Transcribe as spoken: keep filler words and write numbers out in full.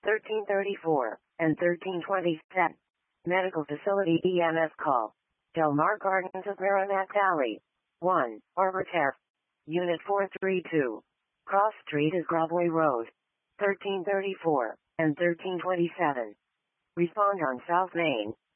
thirteen thirty-four, and thirteen twenty-seven. Medical Facility E M S call. Del Mar Gardens of Merrimack Valley. one. Arbor Terre. Unit four three two. Cross Street is Broadway Road. thirteen thirty-four, and thirteen twenty-seven. Respond on South Main.